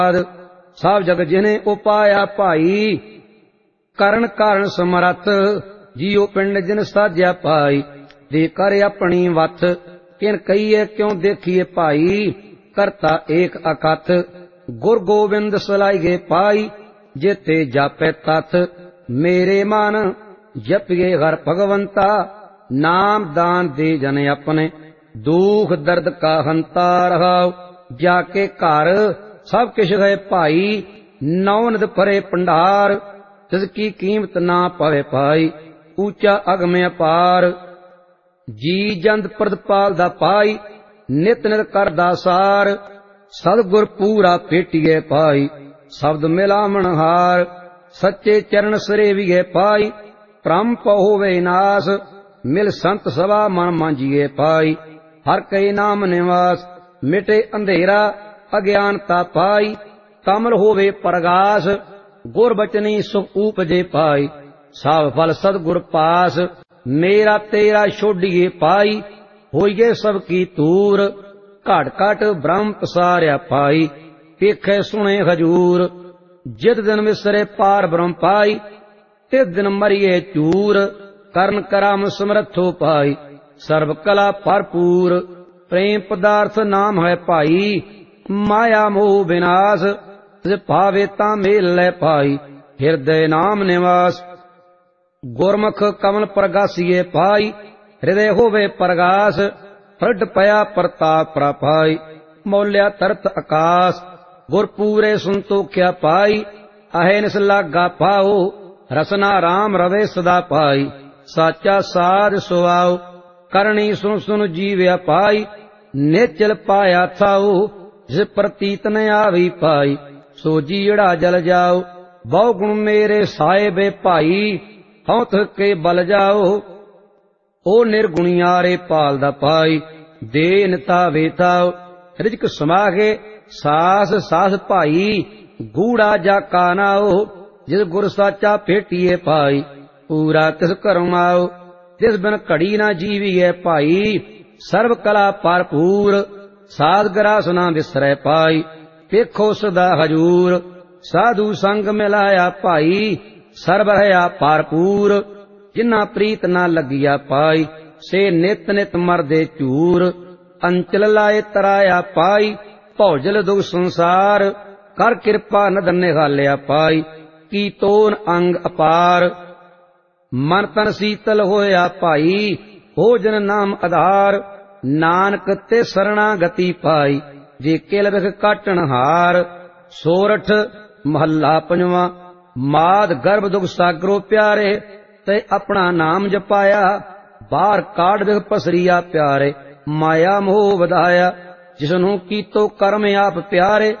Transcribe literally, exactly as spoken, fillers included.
ਸਭ ਜਗ ਜਿਨੇ ਉਪਾਇਆ ਭਾਈ, ਕਰਨ ਕਾਰਨ ਸਮਰੱਥ ਜੀਉ ਪਿੰਡ ਜਿਨ ਸਾਜਿਆ ਪਾਈ। ਦੇ ਕਰ ਆਪਣੀ ਵਥ ਕਿਨ ਕਹੀਏ ਕਿਉ ਦੇਖੀਏ ਭਾਈ, ਕਰਤਾ ਏਕ ਅਕਥ ਗੁਰ ਗੋਬਿੰਦ ਸਲਾਈਏ ਪਾਈ। जेते जापे तथ मेरे मन जपिए हर भगवंता, नाम दान दे जन अपने दुख दर्द का हंता रहाओ। जाके घर सब किश गए भाई, नौनद भरे भंडार, तिसकी कीमत ना पवे पाई, ऊंचा अगम अपार। जी जंद प्रदपाल दा पाई, नित नित करदा सार, सतगुर पूरा पेटिए पाई, शब्द मिलावण हार। सच्चे चरण सरेविए पाई, भ्रम होवे नास, मिल संत सभा मन मांजिए पाई। हर कई नाम निवास, मिटे अंधेरा अज्ञानता पाई, कमल होवे प्रगास, गुर बचनी सुख उपजे पाई। सब फल सतगुर पास, मेरा तेरा छोड़िए पाई, होइए सबकी तूर, घट घट ब्रह्म पसारिया पाई। पेखे सुने हजूर, जित दिन विसरे पार ब्रह्म पाई, तिस दिन मरिए चूर, करन कराम समर्थो पाई। सर्व कला भरपूर, प्रेम पदार्थ नाम है भाई, माया मोह विनाश, तिस भावे ता मेल लै पाई। हृदय नाम निवास, गुरमुख कमल प्रगासिए पाई, हृदय होवे प्रगास, प्रगट पया प्रताप प्रपाई। मौल्या तरत आकाश, गुर पूरे संतोख्या पाई, अहेनिस लागा पाओ, रसना राम रवे सदा पाई। साचा साध सुआओ, करणी सुन सुन जीव्या पाई, निचल पाया थाओ, जिस प्रतीत न आवी पाई। सो जीड़ा जल जाओ, बहु गुण मेरे साहेबे भाई, हौं थक के बल जाओ, ओ निर्गुणियारे पाल दा पाई। देन तावे थाओ, रिजक समागे सास सास भाई, गूढ़ा जाका नाओ, जिस गुर साचा भेटिए पाई। पूरा तिस करम आओ, जिस बिन घड़ी ना जीविए भाई, सर्व कला भरपूर, साध ग्रास ना विसरै पाई। देखो सदा हजूर, साधु संग मिलाया भाई, सर्व रहा भरपूर, जिन्ना प्रीत ना लगिया पाई। से नित नित मरदे चूर, अंचल लाए तराया पाई, भौजल दुख संसार, कर कृपा नदन निहालिया पाई। की तोन अंग अपार, मन तन शीतल होया भाई, भोजन नाम आधार, नानक ते शरणागति पाई। जे किल विख काटन हार, सोरठ महला पंजवा। माद गर्भ दुख सागरो प्यारे, ते अपना नाम जपाया, बाहर काट विख पसरिया प्यारे। माया मोह वधाया, जिसनों कीतो कर्म आप प्यारे,